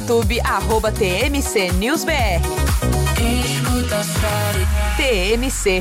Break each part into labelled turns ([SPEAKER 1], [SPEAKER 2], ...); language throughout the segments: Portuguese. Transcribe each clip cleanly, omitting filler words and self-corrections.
[SPEAKER 1] YouTube, @TMC News BR. TMC.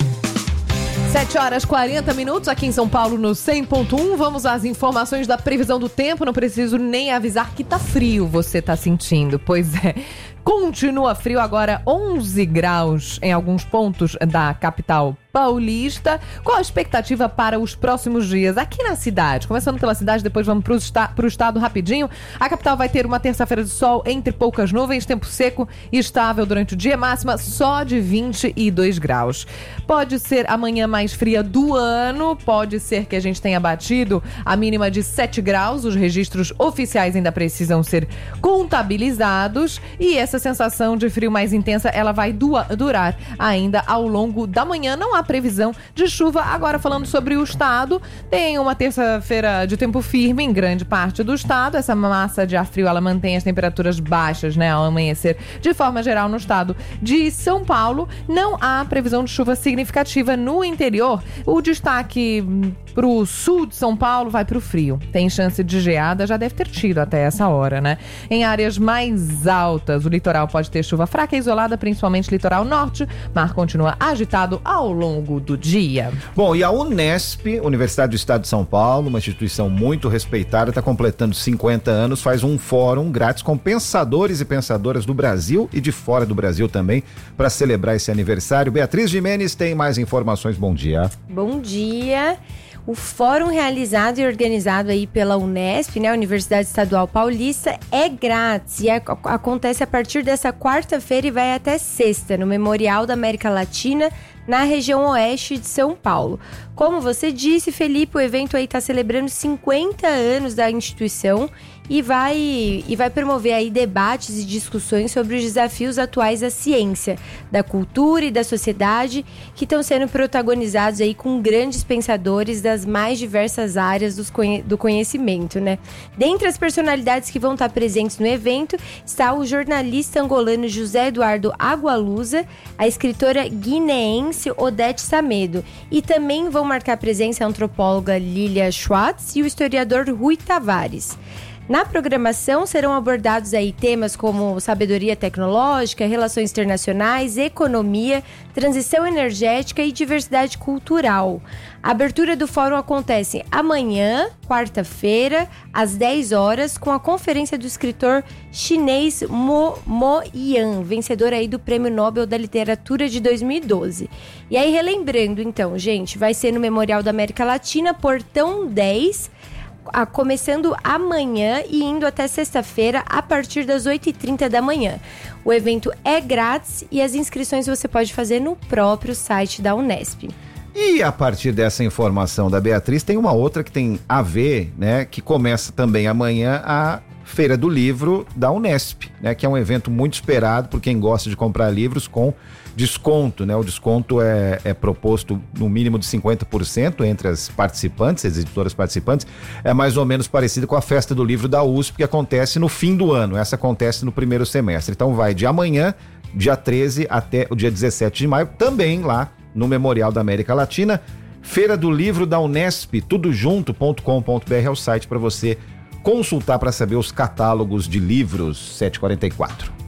[SPEAKER 2] 7h40 aqui em São Paulo no 100.1. Vamos às informações da previsão do tempo. Não preciso nem avisar que tá frio, você tá sentindo. Pois é, continua frio agora, 11 graus em alguns pontos da capital paulista. Qual a expectativa para os próximos dias aqui na cidade? Começando pela cidade, depois vamos pro estado rapidinho. A capital vai ter uma terça-feira de sol entre poucas nuvens, tempo seco e estável durante o dia, máxima só de 22 graus. Pode ser a manhã mais fria do ano, pode ser que a gente tenha batido a mínima de 7 graus, os registros oficiais ainda precisam ser contabilizados e essa sensação de frio mais intensa, ela vai durar ainda ao longo da manhã. Não há previsão de chuva. Agora, falando sobre o estado, tem uma terça-feira de tempo firme em grande parte do estado. Essa massa de ar frio, ela mantém as temperaturas baixas, né, ao amanhecer, de forma geral no estado de São Paulo. Não há previsão de chuva significativa no interior. O destaque pro sul de São Paulo vai pro frio. Tem chance de geada, já deve ter tido até essa hora, né? Em áreas mais altas, o litoral pode ter chuva fraca e isolada, principalmente litoral norte. Mar continua agitado ao longo do dia.
[SPEAKER 3] Bom, e a Unesp, Universidade do Estado de São Paulo, uma instituição muito respeitada, está completando 50 anos, faz um fórum grátis com pensadores e pensadoras do Brasil e de fora do Brasil também, para celebrar esse aniversário. Beatriz Gimenez tem mais informações. Bom dia.
[SPEAKER 4] Bom dia. O fórum realizado e organizado aí pela Unesp, né, Universidade Estadual Paulista, é grátis e acontece a partir dessa quarta-feira e vai até sexta, no Memorial da América Latina, na região oeste de São Paulo. Como você disse, Felipe, o evento aí está celebrando 50 anos da instituição e vai promover aí debates e discussões sobre os desafios atuais da ciência, da cultura e da sociedade, que estão sendo protagonizados aí com grandes pensadores das mais diversas áreas do conhecimento, né? Dentre as personalidades que vão estar presentes no evento está o jornalista angolano José Eduardo Agualusa, a escritora guineense Odete Samedo, e também vão marcar presença a antropóloga Lilia Schwartz e o historiador Rui Tavares. Na programação serão abordados aí temas como sabedoria tecnológica, relações internacionais, economia, transição energética e diversidade cultural. A abertura do fórum acontece amanhã, quarta-feira, às 10 horas, com a conferência do escritor chinês Mo Yan, vencedor aí do Prêmio Nobel da Literatura de 2012. E aí, relembrando então, gente, vai ser no Memorial da América Latina, Portão 10, começando amanhã e indo até sexta-feira a partir das 8h30 da manhã. O evento é grátis e as inscrições você pode fazer no próprio site da Unesp.
[SPEAKER 3] E a partir dessa informação da Beatriz, tem uma outra que tem a ver, né, que começa também amanhã, a Feira do Livro da Unesp, né, que é um evento muito esperado por quem gosta de comprar livros com desconto, né? O desconto é proposto no mínimo de 50% entre as participantes, as editoras participantes. É mais ou menos parecido com a Festa do Livro da USP, que acontece no fim do ano. Essa acontece no primeiro semestre. Então vai de amanhã, dia 13, até o dia 17 de maio, também lá no Memorial da América Latina. Feira do Livro da Unesp, tudojunto.com.br é o site para você consultar para saber os catálogos de livros. 7h44.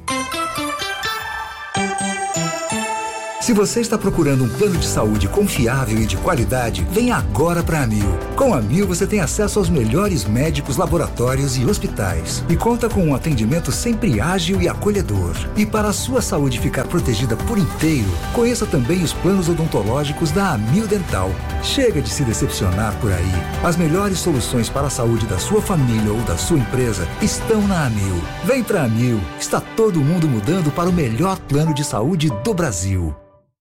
[SPEAKER 5] Se você está procurando um plano de saúde confiável e de qualidade, vem agora para a Amil. Com a Amil você tem acesso aos melhores médicos, laboratórios e hospitais. E conta com um atendimento sempre ágil e acolhedor. E para a sua saúde ficar protegida por inteiro, conheça também os planos odontológicos da Amil Dental. Chega de se decepcionar por aí. As melhores soluções para a saúde da sua família ou da sua empresa estão na Amil. Vem para a Amil. Está todo mundo mudando para o melhor plano de saúde do Brasil.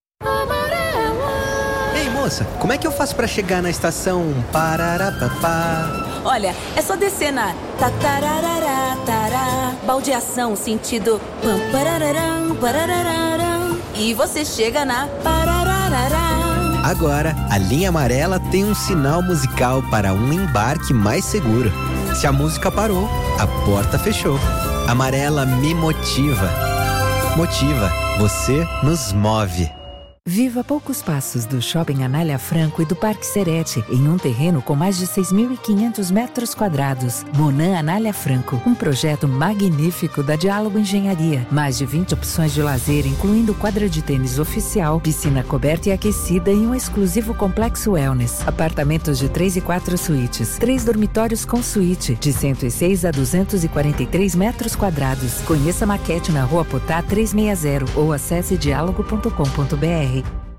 [SPEAKER 6] Moça, como é que eu faço pra chegar na estação Pararapapá?
[SPEAKER 1] Olha, é só descer na tatarararatará, baldeação sentido pam parararam, parararam, e você chega na Parararará.
[SPEAKER 6] Agora, a linha amarela tem um sinal musical para um embarque mais seguro. Se a música parou, a porta fechou. Amarela me motiva. Motiva, você nos move.
[SPEAKER 7] Viva a poucos passos do Shopping Anália Franco e do Parque Serete, em um terreno com mais de 6.500 metros quadrados. Monan Anália Franco, um projeto magnífico da Diálogo Engenharia. Mais de 20 opções de lazer, incluindo quadra de tênis oficial, piscina coberta e aquecida e um exclusivo complexo wellness. Apartamentos de 3 e 4 suítes, 3 dormitórios com suíte, de 106 a 243 metros quadrados. Conheça a maquete na Rua Potá 360 ou acesse diálogo.com.br.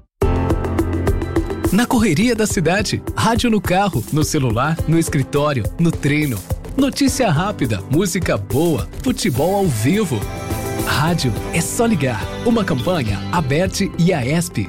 [SPEAKER 8] Na correria da cidade, rádio no carro, no celular, no escritório, no treino. Notícia rápida, música boa, futebol ao vivo. Rádio é só ligar. Uma campanha Aberte e Aesp.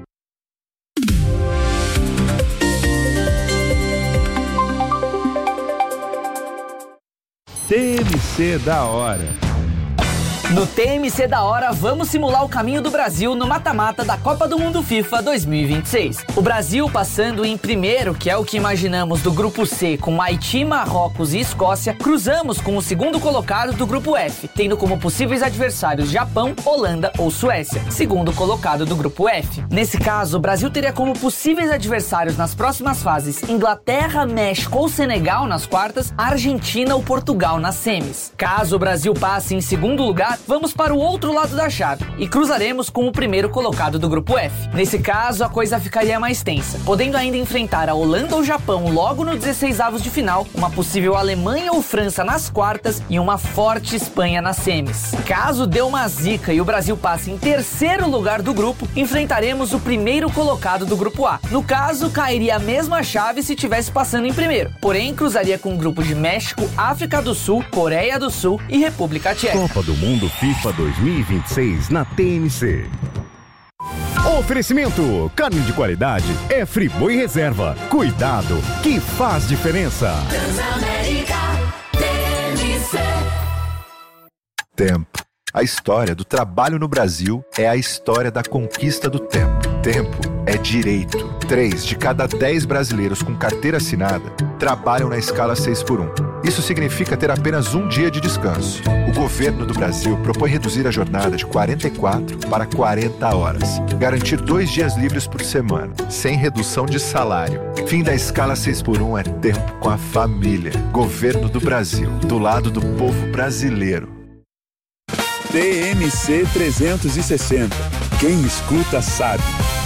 [SPEAKER 9] TMC da hora.
[SPEAKER 10] No TMC da hora, vamos simular o caminho do Brasil no mata-mata da Copa do Mundo FIFA 2026. O Brasil passando em primeiro, que é o que imaginamos do grupo C, com Haiti, Marrocos e Escócia, cruzamos com o segundo colocado do grupo F, tendo como possíveis adversários Japão, Holanda ou Suécia, segundo colocado do grupo F. Nesse caso, o Brasil teria como possíveis adversários nas próximas fases Inglaterra, México ou Senegal nas quartas, Argentina ou Portugal nas semis. Caso o Brasil passe em segundo lugar, vamos para o outro lado da chave e cruzaremos com o primeiro colocado do grupo F. Nesse caso, a coisa ficaria mais tensa, podendo ainda enfrentar a Holanda ou Japão logo no 16avos de final, uma possível Alemanha ou França nas quartas e uma forte Espanha nas semis. Caso dê uma zica e o Brasil passe em terceiro lugar do grupo, enfrentaremos o primeiro colocado do grupo A. No caso, cairia a mesma chave se tivesse passando em primeiro, porém cruzaria com o grupo de México, África do Sul, Coreia do Sul e República Tcheca.
[SPEAKER 9] Copa do Mundo FIFA 2026 na TMC. Oferecimento: carne de qualidade é Friboi Reserva. Cuidado que faz diferença.
[SPEAKER 1] Transamérica, TMC.
[SPEAKER 11] Tempo. A história do trabalho no Brasil é a história da conquista do tempo. Tempo é direito. 3 de cada 10 brasileiros com carteira assinada trabalham na escala 6x1. Isso significa ter apenas um dia de descanso. O governo do Brasil propõe reduzir a jornada de 44 para 40 horas. Garantir 2 dias livres por semana, sem redução de salário. Fim da escala 6x1 é tempo com a família. Governo do Brasil, do lado do povo brasileiro.
[SPEAKER 9] TMC 360. Quem escuta sabe.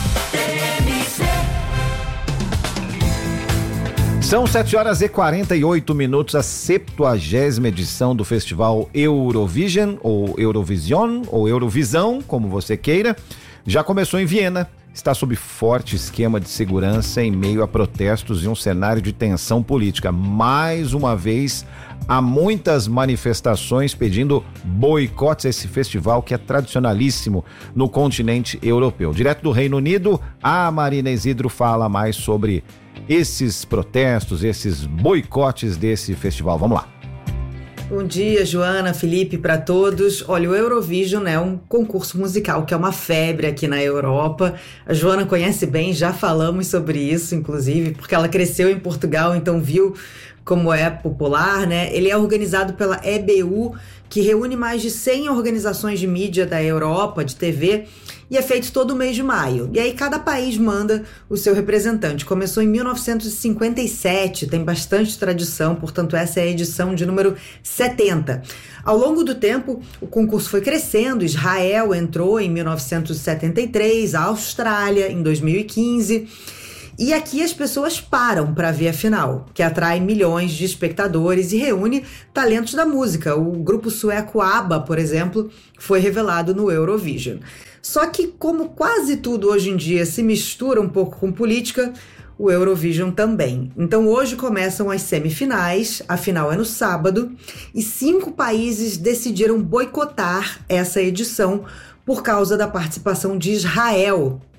[SPEAKER 3] São 7h48, a 70ª edição do festival Eurovision, ou Eurovision, ou Eurovisão, como você queira. Já começou em Viena, está sob forte esquema de segurança em meio a protestos e um cenário de tensão política. Mais uma vez, há muitas manifestações pedindo boicotes a esse festival que é tradicionalíssimo no continente europeu. Direto do Reino Unido, a Marina Isidro fala mais sobre esses protestos, esses boicotes desse festival. Vamos lá.
[SPEAKER 12] Bom dia, Joana, Felipe, para todos. Olha, o Eurovision é um concurso musical que é uma febre aqui na Europa. A Joana conhece bem, já falamos sobre isso, inclusive, porque ela cresceu em Portugal, então viu como é popular, né? Ele é organizado pela EBU, que reúne mais de 100 organizações de mídia da Europa, de TV, e é feito todo mês de maio. E aí cada país manda o seu representante. Começou em 1957, tem bastante tradição, portanto essa é a edição de número 70. Ao longo do tempo, o concurso foi crescendo, Israel entrou em 1973, a Austrália em 2015... E aqui as pessoas param para ver a final, que atrai milhões de espectadores e reúne talentos da música. O grupo sueco ABBA, por exemplo, foi revelado no Eurovision. Só que, como quase tudo hoje em dia se mistura um pouco com política, o Eurovision também. Então hoje começam as semifinais, a final é no sábado, e 5 países decidiram boicotar essa edição por causa da participação de Israel.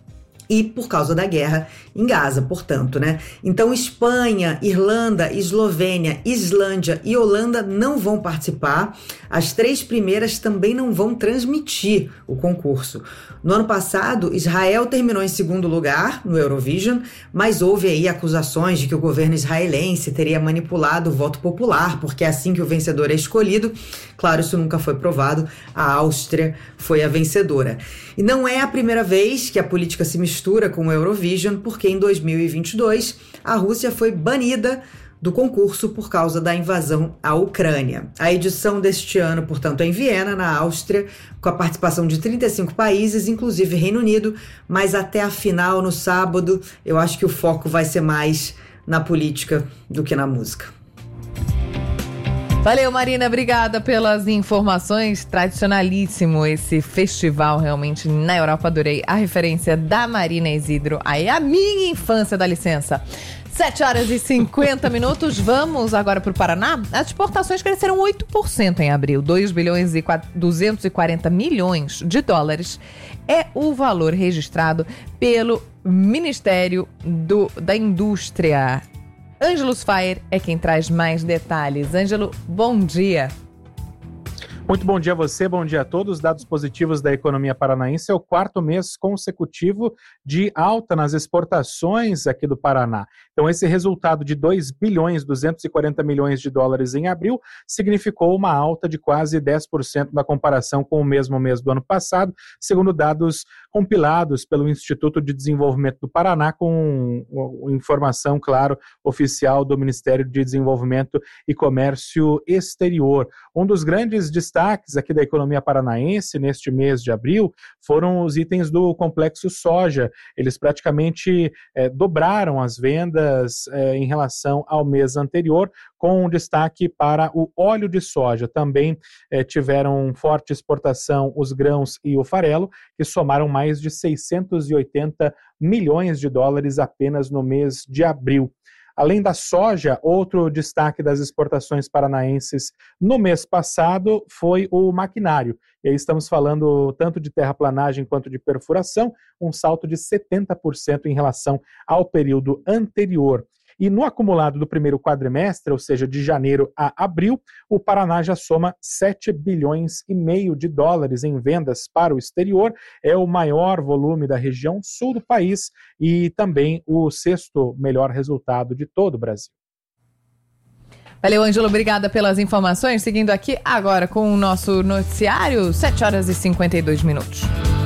[SPEAKER 12] e por causa da guerra em Gaza, portanto, né? Então, Espanha, Irlanda, Eslovênia, Islândia e Holanda não vão participar. As 3 primeiras também não vão transmitir o concurso. No ano passado, Israel terminou em segundo lugar no Eurovision, mas houve aí acusações de que o governo israelense teria manipulado o voto popular, porque é assim que o vencedor é escolhido. Claro, isso nunca foi provado. A Áustria foi a vencedora. E não é a primeira vez que a política se mistura com o Eurovision, porque em 2022 a Rússia foi banida do concurso por causa da invasão à Ucrânia. A edição deste ano, portanto, é em Viena, na Áustria, com a participação de 35 países, inclusive Reino Unido, mas até a final, no sábado, eu acho que o foco vai ser mais na política do que na música.
[SPEAKER 2] Valeu, Marina, obrigada pelas informações. Tradicionalíssimo esse festival, realmente, na Europa. Adorei a referência da Marina Isidro. Aí a minha infância, dá licença. 7h50. Vamos agora para o Paraná. As exportações cresceram 8% em abril. 2 bilhões e 240 milhões de dólares é o valor registrado pelo Ministério da Indústria. Ângelo Sfayer é quem traz mais detalhes. Ângelo, bom dia.
[SPEAKER 13] Muito bom dia a você, bom dia a todos. Dados positivos da economia paranaense, é o 4º mês consecutivo de alta nas exportações aqui do Paraná. Então esse resultado de 2 bilhões 240 milhões de dólares em abril significou uma alta de quase 10% na comparação com o mesmo mês do ano passado, segundo dados compilados pelo Instituto de Desenvolvimento do Paraná, com informação, claro, oficial do Ministério de Desenvolvimento e Comércio Exterior. Um dos grandes destaques aqui da economia paranaense neste mês de abril foram os itens do complexo soja. Eles praticamente dobraram as vendas em relação ao mês anterior, com um destaque para o óleo de soja. Também tiveram forte exportação os grãos e o farelo, que somaram mais de 680 milhões de dólares apenas no mês de abril. Além da soja, outro destaque das exportações paranaenses no mês passado foi o maquinário. E aí estamos falando tanto de terraplanagem quanto de perfuração, um salto de 70% em relação ao período anterior. E no acumulado do primeiro quadrimestre, ou seja, de janeiro a abril, o Paraná já soma 7 bilhões e meio de dólares em vendas para o exterior. É o maior volume da região sul do país e também o 6º melhor resultado de todo o Brasil.
[SPEAKER 2] Valeu, Ângelo, obrigada pelas informações. Seguindo aqui agora com o nosso noticiário, 7h52.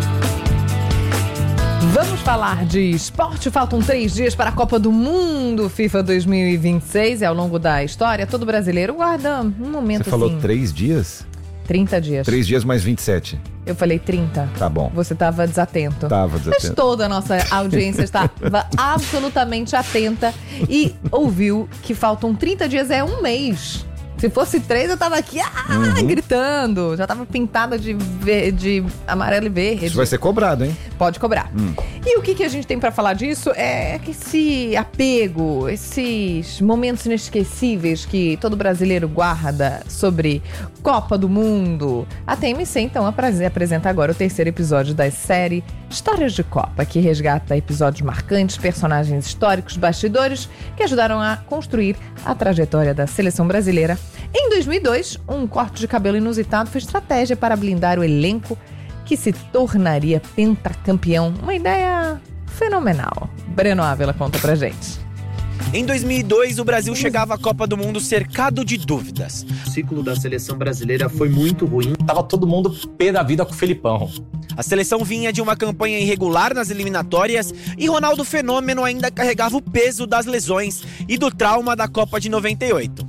[SPEAKER 2] Vamos falar de esporte. Faltam 3 dias para a Copa do Mundo FIFA 2026. Ao longo da história, todo brasileiro guarda um momento.
[SPEAKER 3] Você falou
[SPEAKER 2] assim,
[SPEAKER 3] 3 dias?
[SPEAKER 2] 30 dias.
[SPEAKER 3] 3 dias mais 27.
[SPEAKER 2] Eu falei 30.
[SPEAKER 3] Tá bom.
[SPEAKER 2] Você estava desatento.
[SPEAKER 3] Tava desatento.
[SPEAKER 2] Mas toda a nossa audiência estava absolutamente atenta e ouviu que faltam 30 dias, é um mês. Se fosse 3, eu tava aqui gritando. Já tava pintada de amarelo e verde.
[SPEAKER 3] Isso vai ser cobrado, hein?
[SPEAKER 2] Pode cobrar. E o que a gente tem pra falar disso é que esse apego, esses momentos inesquecíveis que todo brasileiro guarda sobre Copa do Mundo. A TMC, então, apresenta agora o 3º episódio da série Histórias de Copa, que resgata episódios marcantes, personagens históricos, bastidores que ajudaram a construir a trajetória da seleção brasileira. Em 2002, um corte de cabelo inusitado foi estratégia para blindar o elenco que se tornaria pentacampeão. Uma ideia fenomenal. Breno Ávila conta pra gente.
[SPEAKER 14] Em 2002, o Brasil chegava à Copa do Mundo cercado de dúvidas.
[SPEAKER 15] O ciclo da seleção brasileira foi muito ruim.
[SPEAKER 16] Tava todo mundo pé da vida com o Felipão.
[SPEAKER 14] A seleção vinha de uma campanha irregular nas eliminatórias e Ronaldo Fenômeno ainda carregava o peso das lesões e do trauma da Copa de 98.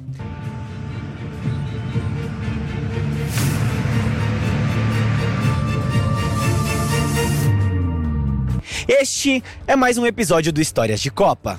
[SPEAKER 14] Este é mais um episódio do Histórias de Copa.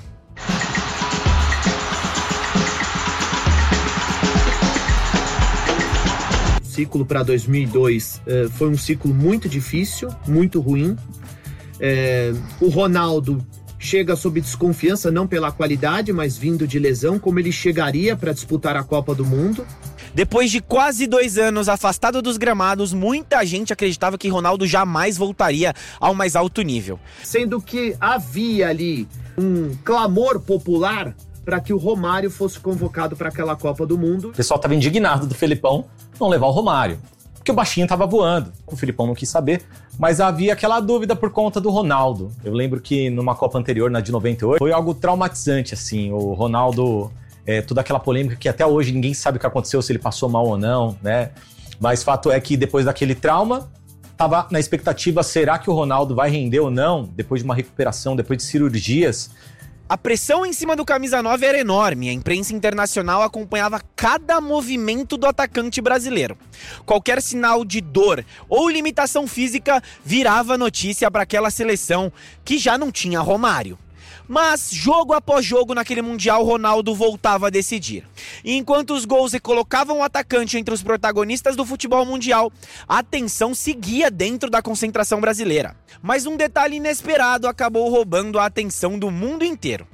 [SPEAKER 15] O ciclo para 2002 foi um ciclo muito difícil, muito ruim. O Ronaldo chega sob desconfiança, não pela qualidade, mas vindo de lesão, como ele chegaria para disputar a Copa do Mundo.
[SPEAKER 14] Depois de quase 2 anos afastado dos gramados, muita gente acreditava que Ronaldo jamais voltaria ao mais alto nível.
[SPEAKER 15] Sendo que havia ali um clamor popular para que o Romário fosse convocado para aquela Copa do Mundo.
[SPEAKER 16] O pessoal estava indignado do Felipão não levar o Romário, porque o baixinho estava voando. O Felipão não quis saber, mas havia aquela dúvida por conta do Ronaldo. Eu lembro que numa Copa anterior, na de 98, foi algo traumatizante, assim. O Ronaldo, toda aquela polêmica que até hoje ninguém sabe o que aconteceu, se ele passou mal ou não, né? Mas fato é que depois daquele trauma, estava na expectativa, será que o Ronaldo vai render ou não? Depois de uma recuperação, depois de cirurgias.
[SPEAKER 14] A pressão em cima do camisa 9 era enorme. A imprensa internacional acompanhava cada movimento do atacante brasileiro. Qualquer sinal de dor ou limitação física virava notícia para aquela seleção que já não tinha Romário. Mas, jogo após jogo naquele Mundial, Ronaldo voltava a decidir. E enquanto os gols recolocavam o atacante entre os protagonistas do futebol mundial, a tensão seguia dentro da concentração brasileira. Mas um detalhe inesperado acabou roubando a atenção do mundo inteiro.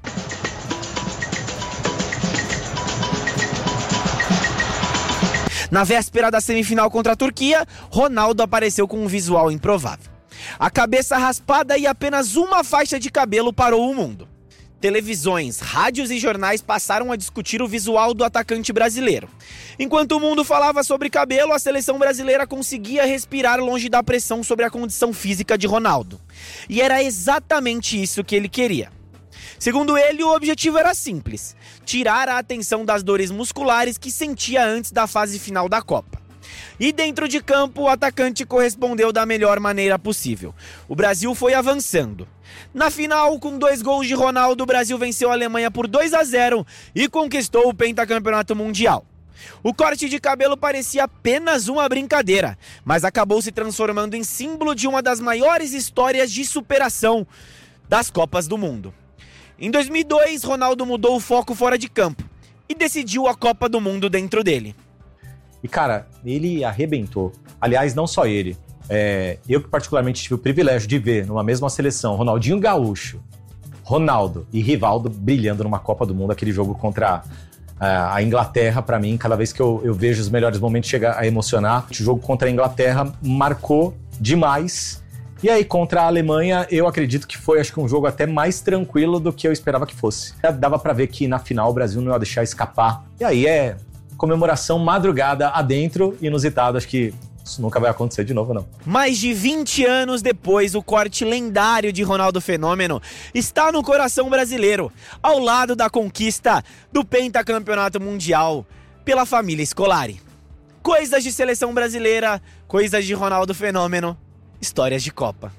[SPEAKER 14] Na véspera da semifinal contra a Turquia, Ronaldo apareceu com um visual improvável. A cabeça raspada e apenas uma faixa de cabelo parou o mundo. Televisões, rádios e jornais passaram a discutir o visual do atacante brasileiro. Enquanto o mundo falava sobre cabelo, a seleção brasileira conseguia respirar longe da pressão sobre a condição física de Ronaldo. E era exatamente isso que ele queria. Segundo ele, o objetivo era simples: tirar a atenção das dores musculares que sentia antes da fase final da Copa. E dentro de campo, o atacante correspondeu da melhor maneira possível. O Brasil foi avançando. Na final, com 2 gols de Ronaldo, o Brasil venceu a Alemanha por 2-0 e conquistou o pentacampeonato mundial. O corte de cabelo parecia apenas uma brincadeira, mas acabou se transformando em símbolo de uma das maiores histórias de superação das Copas do Mundo. Em 2002, Ronaldo mudou o foco fora de campo e decidiu a Copa do Mundo dentro dele.
[SPEAKER 16] E, cara, ele arrebentou. Aliás, não só ele. Eu que particularmente tive o privilégio de ver numa mesma seleção Ronaldinho Gaúcho, Ronaldo e Rivaldo brilhando numa Copa do Mundo. Aquele jogo contra a Inglaterra, pra mim, cada vez que eu vejo os melhores momentos, chega a emocionar. O jogo contra a Inglaterra marcou demais. E aí, contra a Alemanha, eu acredito que foi, acho que um jogo até mais tranquilo do que eu esperava que fosse. Dava pra ver que na final o Brasil não ia deixar escapar. E aí comemoração madrugada adentro, inusitado. Acho que isso nunca vai acontecer de novo, não.
[SPEAKER 14] Mais de 20 anos depois, o corte lendário de Ronaldo Fenômeno está no coração brasileiro, ao lado da conquista do pentacampeonato mundial pela família Scolari. Coisas de seleção brasileira, coisas de Ronaldo Fenômeno, histórias de Copa.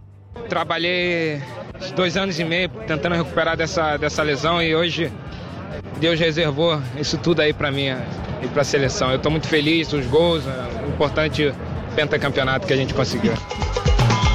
[SPEAKER 17] Trabalhei 2 anos e meio tentando recuperar dessa lesão e hoje Deus reservou isso tudo aí pra mim e pra seleção. Eu tô muito feliz, os gols, o importante pentacampeonato que a gente conseguiu.